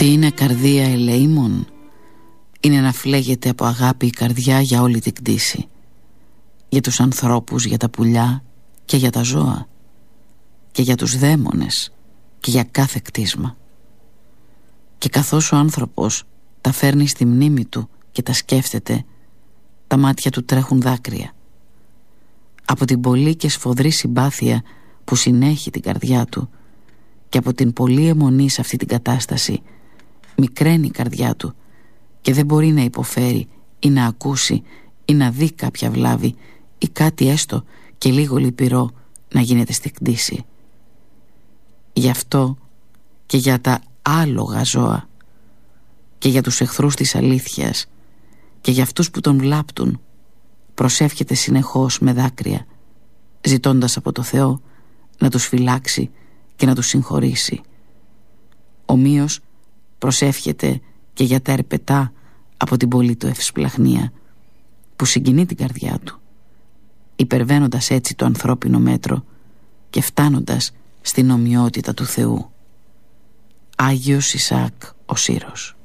Τι είναι καρδία ελεήμων? Είναι να φλέγεται από αγάπη η καρδιά για όλη την κτήση, για τους ανθρώπους, για τα πουλιά και για τα ζώα, και για τους δαίμονες και για κάθε κτίσμα. Και καθώς ο άνθρωπος τα φέρνει στη μνήμη του και τα σκέφτεται, τα μάτια του τρέχουν δάκρυα. Από την πολύ και σφοδρή συμπάθεια που συνέχει την καρδιά του και από την πολλή αιμονή σε αυτή την κατάσταση, μικραίνει η καρδιά του και δεν μπορεί να υποφέρει ή να ακούσει ή να δει κάποια βλάβη ή κάτι έστω και λίγο λυπηρό να γίνεται στη κτήση. Γι' αυτό και για τα άλογα ζώα και για τους εχθρούς της αλήθειας και για αυτούς που τον βλάπτουν, προσεύχεται συνεχώς με δάκρυα, ζητώντας από το Θεό να τους φυλάξει και να τους συγχωρήσει. Ομοίως προσεύχεται και για τα ερπετά από την πολύ του ευσπλαχνία που συγκινεί την καρδιά του, υπερβαίνοντας έτσι το ανθρώπινο μέτρο και φτάνοντας στην ομοιότητα του Θεού. Άγιος Ισαάκ ο Σύρος.